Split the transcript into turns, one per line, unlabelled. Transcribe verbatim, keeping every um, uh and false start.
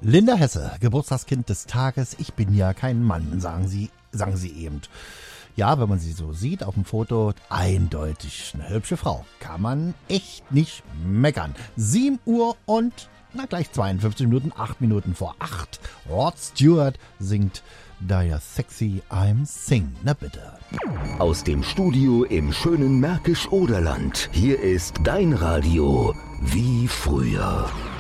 Linda Hesse, Geburtstagskind des Tages. Ich bin ja kein Mann, sagen sie, sagen sie eben. Ja, wenn man sie so sieht auf dem Foto, eindeutig eine hübsche Frau. Kann man echt nicht meckern. sieben Uhr und na gleich zweiundfünfzig Minuten, acht Minuten vor acht. Rod Stewart singt Da ja sexy I'm Sing. Na bitte.
Aus dem Studio im schönen Märkisch-Oderland. Hier ist dein Radio wie früher.